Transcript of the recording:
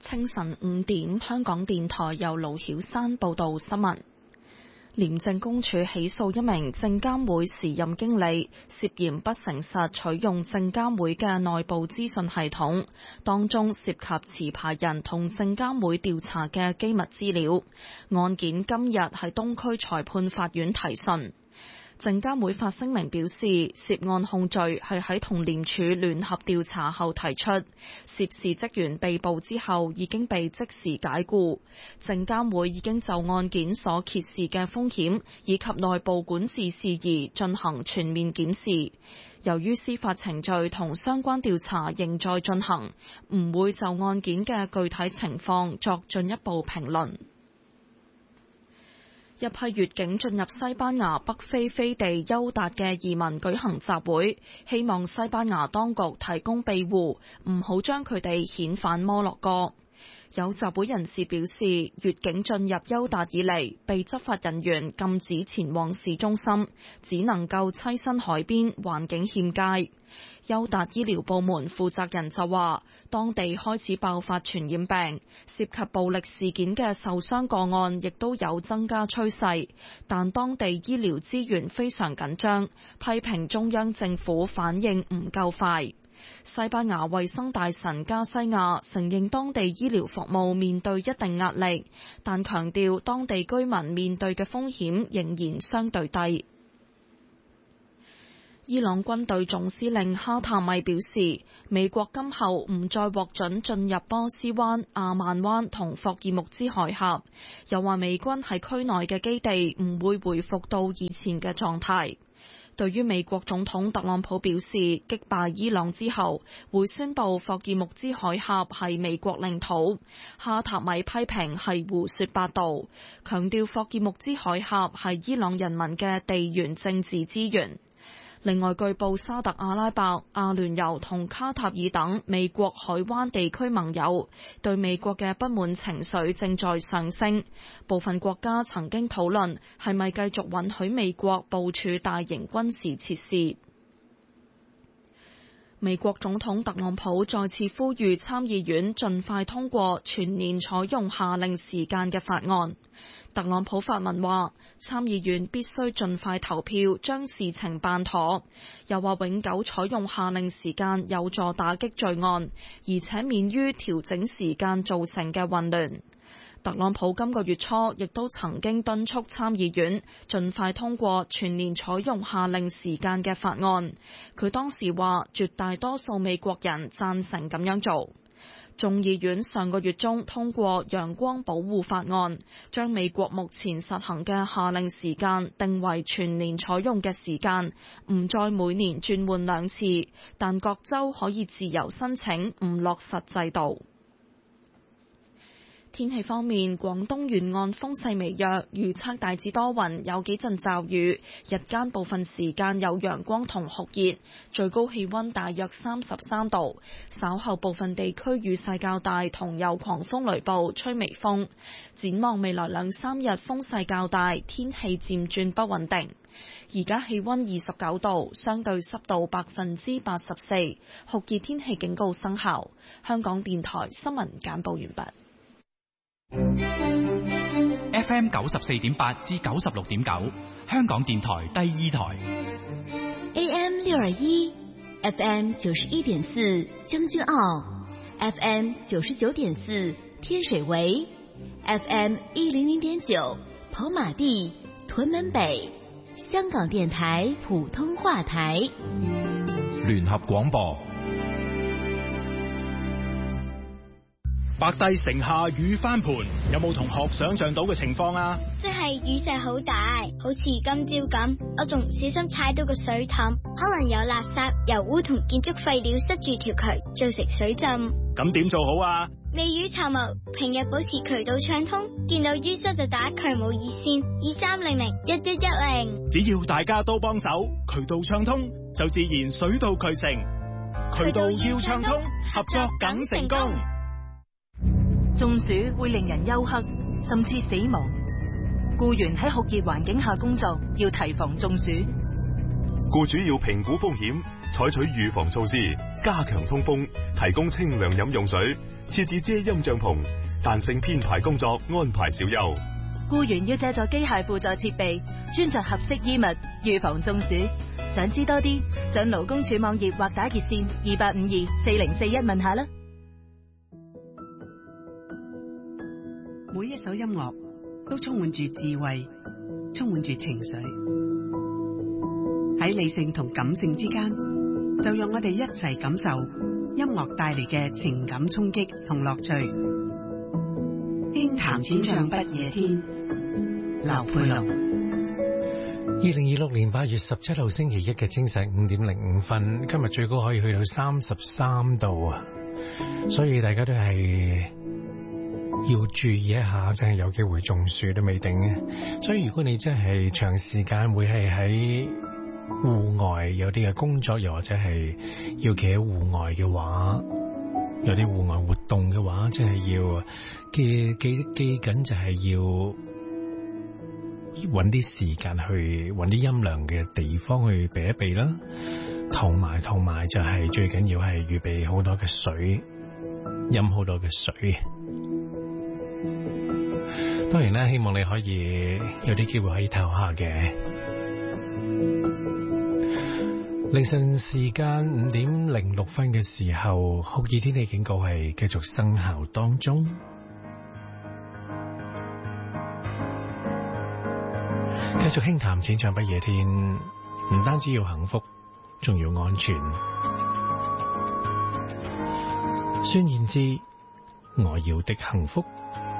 清晨5點，香港電台由盧曉山報道新聞。廉政公署起訴一名證監會時任經理，涉嫌不誠實取用證監會嘅內部資訊系統，當中涉及持牌人同證監會調查嘅機密資料。案件今日喺東區裁判法院提訊。證監會發聲明表示，涉案控罪係喺同廉署聯合調查後提出，涉事職員被捕之後已經被即時解僱。證監會已經就案件所揭示嘅風險以及內部管治事宜進行全面檢視。由於司法程序同相關調查仍在進行，唔會就案件嘅具體情況作進一步評論。一批越境進入西班牙北非飛地休達嘅移民舉行集會，希望西班牙當局提供庇護，唔好將佢哋遣返摩洛哥。有集會人士表示，越境進入休達以嚟，被執法人員禁止前往市中心，只能夠棲身海邊，環境欠佳。休達醫療部門負責人就話，當地開始爆發傳染病，涉及暴力事件嘅受傷個案亦都有增加趨勢，但當地醫療資源非常緊張，批評中央政府反應唔夠快。西班牙衛生大臣加西亞承認當地醫療服務面對一定壓力，但強調當地居民面對嘅風險仍然相對低。伊朗軍隊總司令哈塔米表示，美國今後唔再獲准進入波斯灣、阿曼灣同霍爾木茲海峽，又話美軍喺區內嘅基地唔會回復到以前嘅狀態。對於美國總統特朗普表示擊敗伊朗之後會宣布霍爾木茲海峽係美國領土，哈塔米批評係胡說八道，強調霍爾木茲海峽係伊朗人民嘅地緣政治資源。另外，據報沙特阿拉伯、阿聯酋同卡塔爾等美國海灣地區盟友對美國嘅不滿情緒正在上升，部分國家曾經討論係咪繼續允許美國部署大型軍事設施。美國總統特朗普再次呼籲參議院盡快通過全年採用夏令時間嘅法案。特朗普發文話，參議院必須盡快投票，將事情辦妥。又話永久採用夏令時間有助打擊罪案，而且免於調整時間造成嘅混亂。特朗普今個月初亦都曾經敦促參議院盡快通過全年採用夏令時間嘅法案。佢當時話，絕大多數美國人贊成咁樣做。眾議院上個月中通過陽光保護法案，將美國目前實行嘅夏令時間定為全年採用嘅時間，唔再每年轉換2次，但各州可以自由申請，唔落實制度。天氣方面，廣東沿岸風勢微弱，預測大致多雲，有幾陣驟雨，日間部分時間有陽光同酷熱，最高氣溫大約33度。稍後部分地區雨勢較大，同有狂風雷暴，吹微風。展望未來2-3日風勢較大，天氣漸轉不穩定。而家氣溫29度，相對濕度84%，酷熱天氣警告生效。香港電台新聞簡報完畢。 FM 94.8至96.9，香港電台第2台。 AM 621 FM 91.4將軍澳 FM 99.4天水圍 FM 100.9跑馬地屯門北，香港電台普通話台。 聯合廣播。 白帝城下雨翻盤，有冇同學想象到嘅情況啊？ 即係雨勢好大，好似今朝咁，我仲唔小心踩到個水凼，可能有垃圾、油污同建築廢料塞住條渠，造成水浸。 咁點做好啊？ 未雨綢繆，平日保持渠道暢通，見到淤塞就打渠務熱線23001110。 只要大家都幫手，渠道暢通就自然水到渠成。渠道要暢通，合作梗成功。 中暑會令人休克，甚至死亡。僱員喺酷熱環境下工作，要提防中暑。 僱主要評估風險， 採取預防措施，加強通風，提供清涼飲用水，設置遮陰帳篷，彈性編排工作，安排小休。 僱員要借助機械輔助設備，穿着合適衣物，預防中暑。想知多啲，上勞工處網頁或打熱線28524041問下啦。 每一首音樂都充滿住智慧，充滿住情緒。喺理性同感性之間，就讓我哋一齊感受音樂帶嚟嘅情感衝擊同樂趣。輕談淺唱不夜天，劉佩龍。 2026年8月17號星期一嘅清晨5點05分，今日最高可以去到33度啊！所以大家都係要注意一下，真係有機會中暑都未定嘅。所以如果你真係長時間會係喺戶外有啲嘅工作，又或者係要企喺戶外嘅話，有啲戶外活動嘅話，真係要記緊就係要揾啲時間去揾啲陰涼嘅地方去避一避啦，同埋就係最緊要係預備好多嘅水，飲好多嘅水。當然啦，希望你可以有啲機會可以唞下嘅。凌晨時間5點06分嘅時候，酷熱天氣警告係繼續生效當中。繼續輕談淺唱不夜天，唔單止要幸福，仲要安全。孫燕姿，我要的幸福。